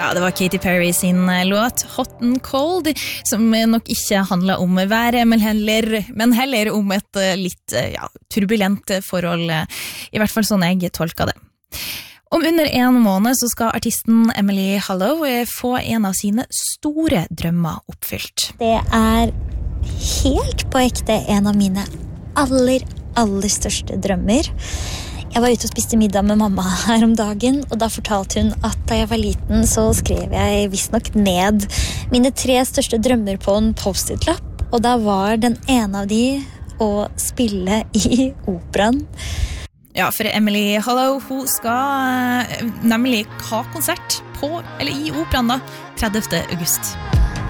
Ja, det var Katy Perry sin låt Hot and Cold, som nok ikke handler om været, men heller om et litt turbulent forhold, i hvert fall sånn jeg tolker det. Om under 1 måned så skal artisten Emily Hallow få en av sine store drømmer oppfylt. Det helt på ekte en av mine aller største drømmer. Jeg var ute og spiste middag med mamma her om dagen, og da fortalte hun at da jeg var liten så skrev jeg visst nok ned mine 3 største drømmer på en post-it-lapp, og da var den ene av de å spille i operaen. Ja, for Emily Hallow, hun skal nemlig ha konsert i operaen da, 30. august.